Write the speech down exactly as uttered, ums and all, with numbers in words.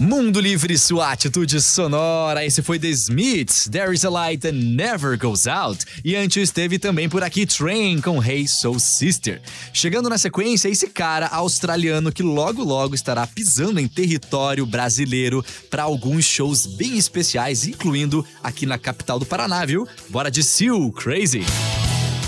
Mundo Livre, sua atitude sonora. Esse foi The Smiths, There Is a Light That Never Goes Out. E antes teve também por aqui Train com Hey Soul Sister. Chegando na sequência, esse cara australiano que logo logo estará pisando em território brasileiro para alguns shows bem especiais, incluindo aqui na capital do Paraná, viu? Bora de Seal, Crazy!